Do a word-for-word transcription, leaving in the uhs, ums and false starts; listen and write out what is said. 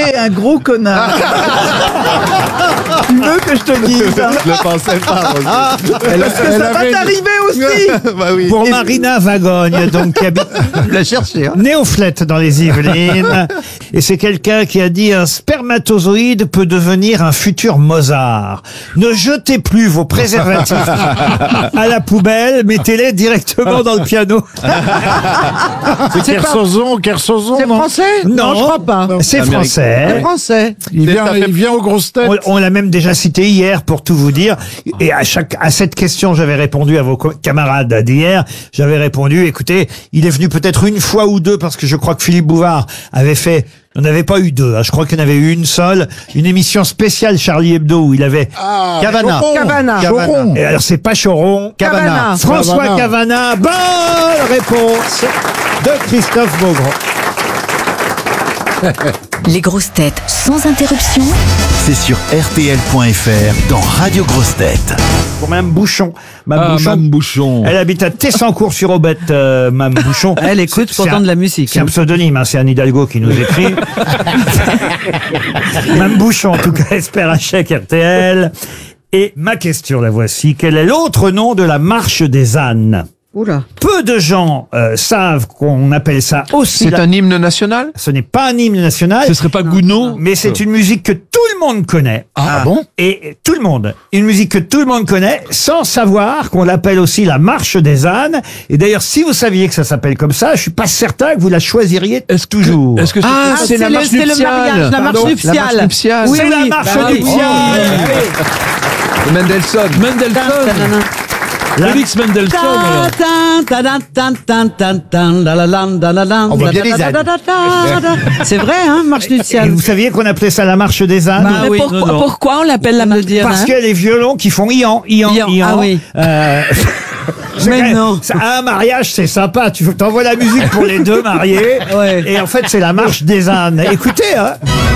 est un gros connard. Tu veux que je te dise ça? Je le pensais pas. Elle, Parce que elle ça avait... va t'arriver aussi. Bah oui. Pour Et Marina Vagogne, donc qui habite la chercher, hein. Néoflette dans les Yvelines. Et c'est quelqu'un qui a dit un spermatozoïde peut devenir un futur Mozart. Ne jetez plus vos préservatifs à la poubelle, mettez-les directement dans le piano. C'est Kersozon, Kersozon. C'est français? Non, non, je crois pas. C'est français. C'est français. Il vient, il vient aux grosses têtes. On, on l'a même déjà cité hier pour tout vous dire. Et à chaque à cette question, j'avais répondu à vos camarades d'hier. J'avais répondu, écoutez, il est venu peut-être une fois ou deux parce que je crois que Philippe Bouvard avait fait. On n'avait pas eu deux, hein. Je crois qu'il y en avait eu une seule, une émission spéciale Charlie Hebdo où il avait ah, Cavana. Cavana. Cavana. Et alors c'est pas Choron, Cavana. Cavana. François Cavana. Bonne réponse de Christophe Beaugrand. Les grosses têtes sans interruption. C'est sur R T L point F R dans Radio Grosses Têtes. Pour Mme Bouchon. Mme Ah, Bouchon. Mme Bouchon. Elle habite à Tessancourt-sur-Aubette, euh, Mme Bouchon. Elle écoute pourtant un, de la musique. C'est hein. un pseudonyme, hein, c'est Anne Hidalgo qui nous écrit. Mme Bouchon, en tout cas, espère un chèque R T L. Et ma question, la voici. Quel est l'autre nom de la marche des ânes? Oula. Peu de gens euh, savent qu'on appelle ça aussi... C'est la... un hymne national? Ce n'est pas un hymne national. Ce serait pas Gounod? Mais c'est une musique que tout le monde connaît. Ah, bon? Et tout le monde. Une musique que tout le monde connaît, sans savoir qu'on l'appelle aussi la marche des ânes. Et d'ailleurs, si vous saviez que ça s'appelle comme ça, je suis pas certain que vous la choisiriez Est-ce que, toujours. Est-ce que c'est, Ah, c'est, c'est la le- marche c'est le nuptiale? mariage, la marche Pardon, nuptiale. La marche nuptiale. Oui, c'est oui, la marche bah oui. nuptiale. De Mendelssohn. Mendelssohn. Félix Mendelssohn. On voit bien les ânes. C'est vrai, hein, marche Et nuptiale. vous saviez qu'on appelait ça la marche des ânes? Bah oui. Pourquoi, non, non. pourquoi on l'appelle la marche des Parce ânes? qu'il y a les violons qui font ian, ian, Ian, ian. ah oui. Euh, c'est Mais quand même- non. ça- à un mariage, c'est sympa. Tu t'envoies la musique pour les deux mariés. Ouais. Et en fait, c'est la marche des ânes. Écoutez, hein.